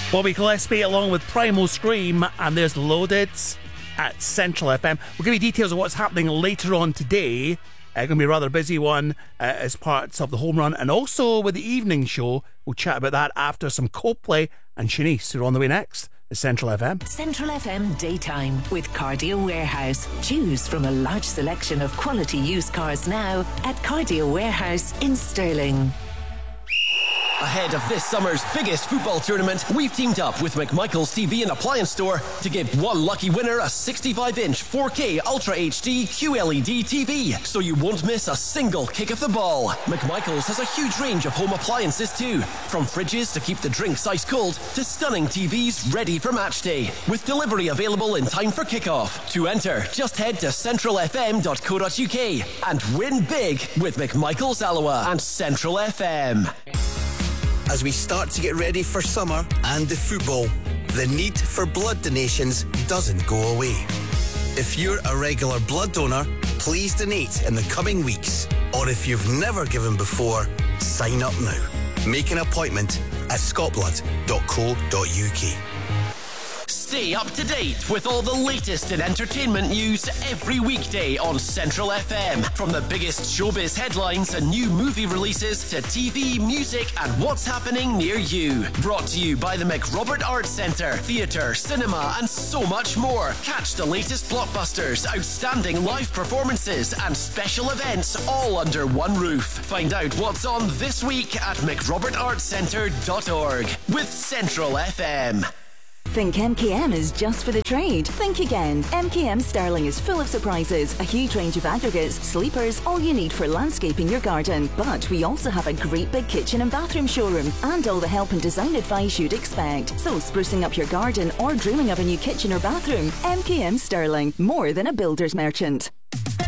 Bobby Gillespie along with Primal Scream, and there's Loaded at Central FM. We'll give you details of what's happening later on today. Going to be a rather busy one as parts of the home run, and also with the evening show. We'll chat about that after some Coldplay and Shanice, who are on the way next. It's Central FM. Central FM Daytime with Cardio Warehouse. Choose from a large selection of quality used cars now at Cardio Warehouse in Stirling. Ahead of this summer's biggest football tournament, we've teamed up with McMichael's TV and Appliance Store to give one lucky winner a 65-inch 4K Ultra HD QLED TV, so you won't miss a single kick of the ball. McMichael's has a huge range of home appliances too, from fridges to keep the drinks ice cold to stunning TVs ready for match day, with delivery available in time for kickoff. To enter, just head to centralfm.co.uk and win big with McMichael's Alloa and Central FM. As we start to get ready for summer and the football, the need for blood donations doesn't go away. If you're a regular blood donor, please donate in the coming weeks. Or if you've never given before, sign up now. Make an appointment at scotblood.co.uk. Stay up to date with all the latest in entertainment news every weekday on Central FM. From the biggest showbiz headlines and new movie releases to TV, music and what's happening near you. Brought to you by the McRobert Arts Centre, theatre, cinema and so much more. Catch the latest blockbusters, outstanding live performances and special events all under one roof. Find out what's on this week at mcrobertartscentre.org with Central FM. Think MKM is just for the trade? Think again. MKM Stirling is full of surprises, a huge range of aggregates, sleepers, all you need for landscaping your garden. But we also have a great big kitchen and bathroom showroom and all the help and design advice you'd expect. So sprucing up your garden or dreaming of a new kitchen or bathroom, MKM Stirling, more than a builder's merchant.